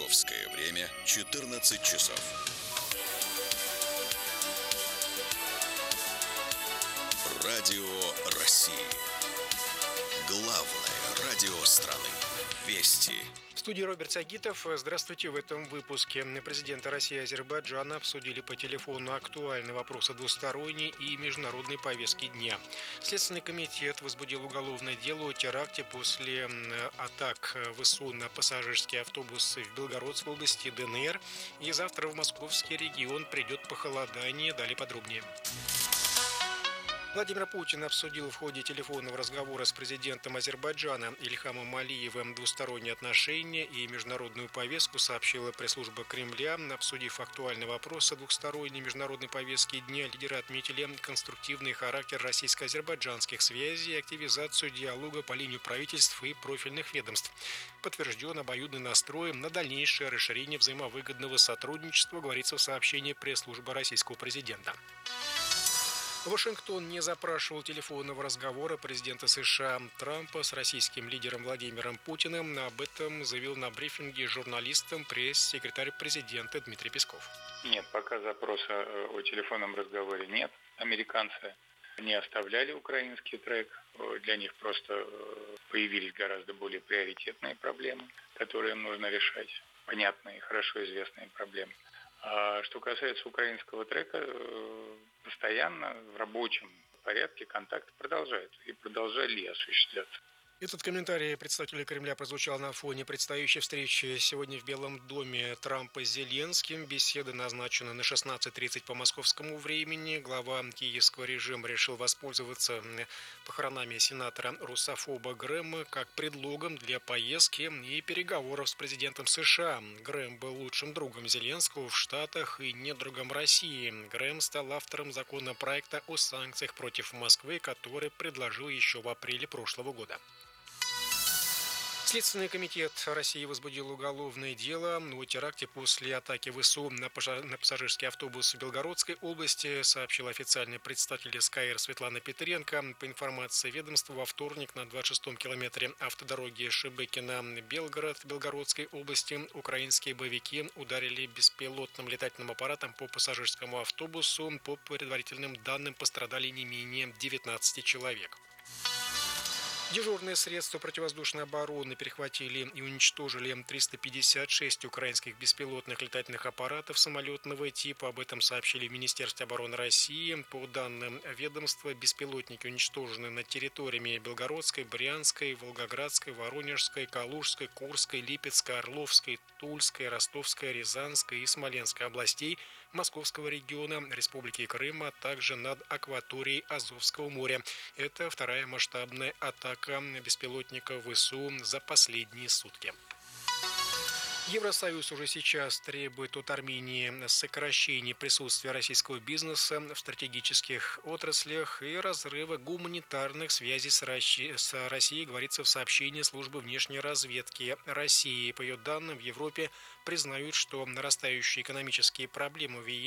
Московское время 14 часов. Радио России. Главное радио страны. Вести. В студии Роберт Сагитов. Здравствуйте. В этом выпуске президенты России и Азербайджана обсудили по телефону актуальные вопросы двусторонней и международной повестки дня. Следственный комитет возбудил уголовное дело о теракте после атак ВСУ на пассажирские автобусы в Белгородской области ДНР. И завтра в московский регион придет похолодание. Далее подробнее. Владимир Путин обсудил в ходе телефонного разговора с президентом Азербайджана Ильхамом Алиевым двусторонние отношения и международную повестку, сообщила пресс-служба Кремля. Обсудив актуальные вопросы двусторонней международной повестки дня, лидеры отметили конструктивный характер российско-азербайджанских связей и активизацию диалога по линии правительств и профильных ведомств. Подтвержден обоюдный настрой на дальнейшее расширение взаимовыгодного сотрудничества, говорится в сообщении пресс-службы российского президента. Вашингтон не запрашивал телефонного разговора президента США Трампа с российским лидером Владимиром Путиным. Об этом заявил на брифинге журналистам пресс-секретарь президента Дмитрий Песков. Нет, пока запроса о телефонном разговоре нет. Американцы не оставляли украинский трек. Для них просто появились гораздо более приоритетные проблемы, которые им нужно решать. Понятные, хорошо известные проблемы. А что касается украинского трека, постоянно в рабочем порядке контакты продолжаются и продолжали осуществляться. Этот комментарий представителя Кремля прозвучал на фоне предстоящей встречи сегодня в Белом доме Трампа с Зеленским. Беседа назначена на 16:30 по московскому времени. Глава киевского режима решил воспользоваться похоронами сенатора русофоба Грэма как предлогом для поездки и переговоров с президентом США. Грэм был лучшим другом Зеленского в Штатах и недругом России. Грэм стал автором законопроекта о санкциях против Москвы, который предложил еще в апреле прошлого года. Следственный комитет России возбудил уголовное дело о теракте после атаки ВСУ на пассажирский автобус в Белгородской области, сообщил официальный представитель СКР Светлана Петренко. По информации ведомства, во вторник на 26-м километре автодороги Шебекино-Белгород Белгородской области украинские боевики ударили беспилотным летательным аппаратом по пассажирскому автобусу. По предварительным данным, пострадали не менее 19 человек. Дежурные средства противовоздушной обороны перехватили и уничтожили 356 украинских беспилотных летательных аппаратов самолетного типа. Об этом сообщили в Министерстве обороны России. По данным ведомства, беспилотники уничтожены над территориями Белгородской, Брянской, Волгоградской, Воронежской, Калужской, Курской, Липецкой, Орловской, Тульской, Ростовской, Рязанской и Смоленской областей, Московского региона, Республики Крым, а также над акваторией Азовского моря. Это вторая масштабная атака беспилотника ВСУ за последние сутки. Евросоюз уже сейчас требует от Армении сокращения присутствия российского бизнеса в стратегических отраслях и разрыва гуманитарных связей с Россией, говорится в сообщении службы внешней разведки России. По ее данным, в Европе признают, что нарастающие экономические проблемы в